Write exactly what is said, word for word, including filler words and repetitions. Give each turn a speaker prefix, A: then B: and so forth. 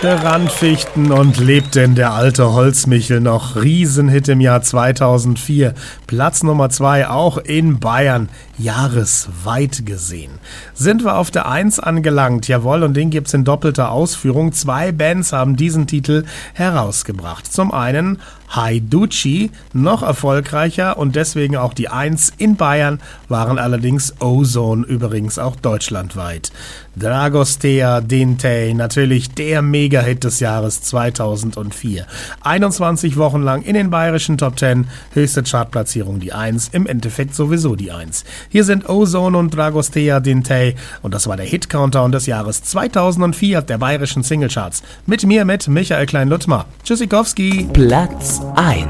A: Der Randfichten und lebt denn der alte Holzmichel noch. Riesenhit im Jahr zweitausendvier. Platz Nummer zwei auch in Bayern. Jahresweit gesehen. Sind wir auf der eins angelangt, jawohl, und den gibt's in doppelter Ausführung. Zwei Bands haben diesen Titel herausgebracht. Zum einen Haiducci, noch erfolgreicher und deswegen auch die eins in Bayern, waren allerdings Ozone, übrigens auch deutschlandweit. Dragostea Dintei, natürlich der Mega-Hit des Jahres zweitausendvier. einundzwanzig Wochen lang in den bayerischen Top zehn, höchste Chartplatzierung die eins, im Endeffekt sowieso die eins. Hier sind Ozone und Dragostea Dintei und das war der Hit-Countdown des Jahres zweitausendvier der bayerischen Singlecharts. Mit mir, mit Michael Klein-Luttmer. Tschüssikowski.
B: Platz eins.